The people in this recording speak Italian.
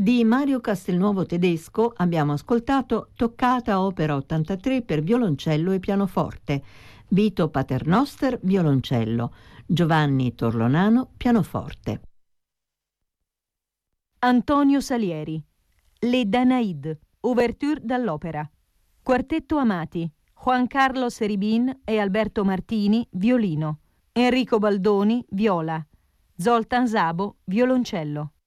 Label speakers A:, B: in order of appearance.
A: Di Mario Castelnuovo Tedesco abbiamo ascoltato Toccata opera 83 per violoncello e pianoforte, Vito Paternoster violoncello, Giovanni Torlonano pianoforte.
B: Antonio Salieri, Le Danaïdes, ouverture dall'opera. Quartetto Amati, Juan Carlos Seribin e Alberto Martini, violino, Enrico Baldoni, viola, Zoltan Szabo, violoncello.